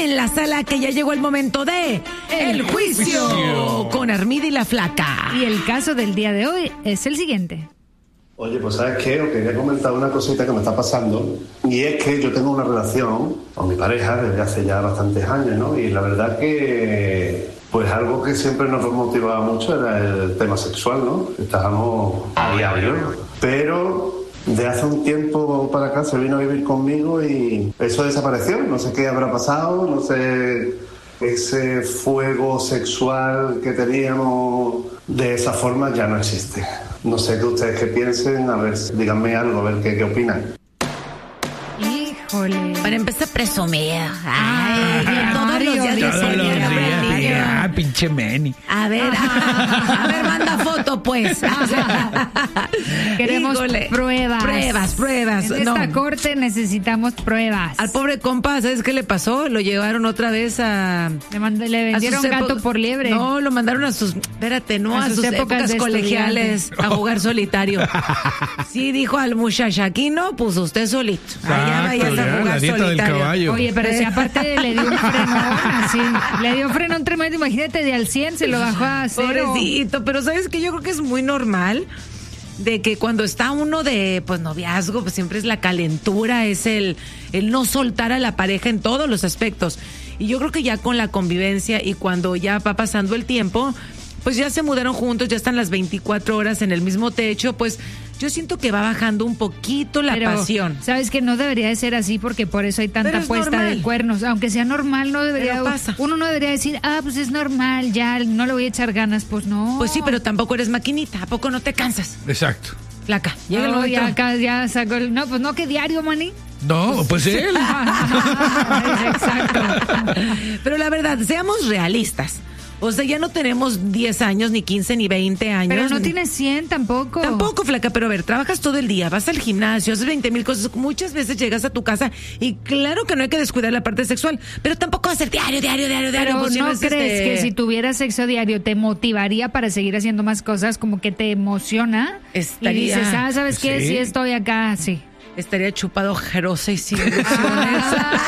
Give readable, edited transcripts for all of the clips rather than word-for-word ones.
en la sala que ya llegó el momento de El Juicio con Armida y la Flaca. Y el caso del día de hoy es el siguiente. Oye, pues ¿sabes qué? Os quería comentar una cosita que me está pasando. Y es que yo tengo una relación con mi pareja desde hace ya bastantes años, ¿no? Y la verdad que, pues algo que siempre nos motivaba mucho era el tema sexual, ¿no? Estábamos a diario. Pero de hace un tiempo para acá se vino a vivir conmigo y eso desapareció. No sé qué habrá pasado, no sé, ese fuego sexual que teníamos de esa forma ya no existe. No sé qué ustedes que piensen, a ver, díganme algo, a ver qué opinan. Híjole. Para empezar a presumir. Ay, todos los días. Pinche Meni. A ver, manda foto, pues. Queremos pruebas. Pruebas. En esta corte necesitamos pruebas. Al pobre compa, ¿sabes qué le pasó? Lo llevaron otra vez a... Le vendieron gato por liebre. No, lo mandaron a sus... Espérate, no, a sus épocas colegiales a jugar solitario. Sí, dijo al muchacho, aquí no, pues usted solito. Allá vayas a jugar solitario. Oye, pero si aparte le dio un frenón, así. Le dio frenón tremendo, imagínate, de al 100 se lo bajó a 0. Pobrecito, pero ¿sabes qué? Yo creo que es muy normal de que cuando está uno de pues noviazgo, pues siempre es la calentura, es el no soltar a la pareja en todos los aspectos. Y yo creo que ya con la convivencia y cuando ya va pasando el tiempo, pues ya se mudaron juntos, ya están las 24 horas en el mismo techo, pues yo siento que va bajando un poquito la pasión. Sabes que no debería de ser así porque por eso hay tanta puesta de cuernos. Aunque sea normal, no debería. Uno no debería decir, pues es normal, ya no le voy a echar ganas, pues no. Pues sí, pero tampoco eres maquinita, ¿a poco no te cansas? Exacto. Flaca, llega el momento. Ya sacó el... No, pues no, que diario, maní. No, pues él. Exacto. Pero la verdad, seamos realistas. O sea, ya no tenemos 10 años, ni 15, ni 20 años. Pero no tienes 100 tampoco. Tampoco, Flaca, pero a ver, trabajas todo el día, vas al gimnasio, haces 20,000 cosas. Muchas veces llegas a tu casa y claro que no hay que descuidar la parte sexual, pero tampoco va a ser diario. Pero pues, ¿no crees que si tuvieras sexo diario te motivaría para seguir haciendo más cosas, como que te emociona? Estaría... Y dices, ¿sabes qué? Sí estoy acá, sí. Estaría chupado ojerosa y sin ilusiones.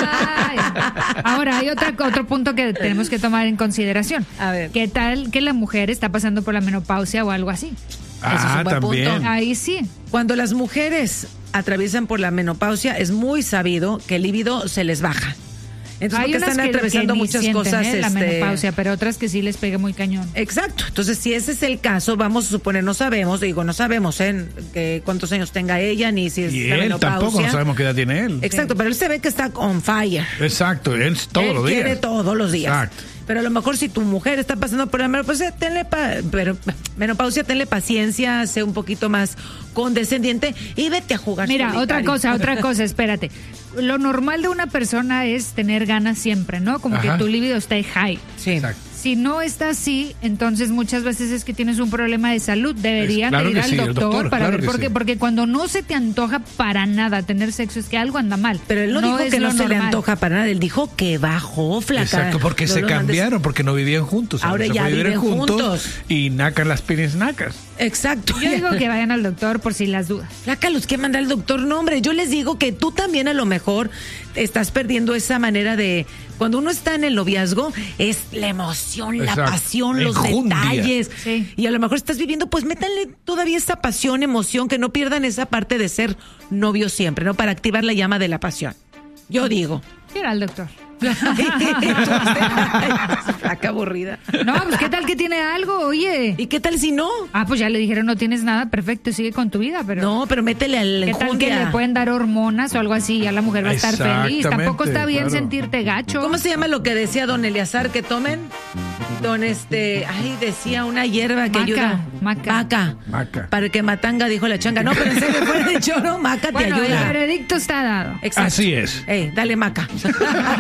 Ahora, hay otro punto que tenemos que tomar en consideración. A ver. ¿Qué tal que la mujer está pasando por la menopausia o algo así? Eso es un buen también. punto. Ahí sí. Cuando las mujeres atraviesan por la menopausia, es muy sabido que el líbido se les baja. Entonces, hay porque unas están atravesando que muchas sienten, cosas. La menopausia, pero otras que sí les pega muy cañón. Exacto. Entonces, si ese es el caso, vamos a suponer, no sabemos que cuántos años tenga ella, ni si es y la él menopausia. tampoco, no sabemos qué edad tiene él. Exacto, pero él se ve que está on fire. Exacto, él todos los días. Quiere todos los días. Exacto. Pero a lo mejor si tu mujer está pasando por la menopausia, tenle paciencia, sé un poquito más condescendiente y vete a jugar. Mira, solitario. otra cosa, espérate. Lo normal de una persona es tener ganas siempre, ¿no? Como que tu libido esté high. Sí. Exacto. Si no está así, entonces muchas veces es que tienes un problema de salud. Deberían claro ir que al sí, doctor para ver claro que sí. porque cuando no se te antoja para nada tener sexo es que algo anda mal. Pero él no dijo que no se le normal. antoja para nada, él dijo que bajó, Flaca. Exacto, porque se cambiaron, porque no vivían juntos. Ahora se ya puede vivir viven juntos. Y nacan las pines nacas. Exacto. Yo digo que vayan al doctor por si las dudas. Flaca, los que manda el doctor, no, hombre, yo les digo que tú también a lo mejor estás perdiendo esa manera de... Cuando uno está en el noviazgo, es la emoción, Exacto. la pasión, los Enjundia. detalles. Sí. Y a lo mejor estás viviendo, pues métanle todavía esa pasión, emoción, que no pierdan esa parte de ser novio siempre, ¿no? Para activar la llama de la pasión. Yo digo. Ir al doctor. Flaca aburrida. No, pues ¿qué tal que tiene algo? Oye. ¿Y qué tal si no? Pues ya le dijeron no tienes nada, perfecto, sigue con tu vida, pero... No, pero métele al ¿qué tal que le pueden dar hormonas o algo así? Ya la mujer va a estar feliz. Tampoco está bien claro. sentirte gacho. ¿Cómo se llama lo que decía don Eleazar que tomen? Decía una hierba que ayuda. Maca. Para que matanga, dijo la changa. No, pero en serio, fuera de choro, maca te Bueno, ayuda. el veredicto está dado. Exacto. Así es. Dale maca.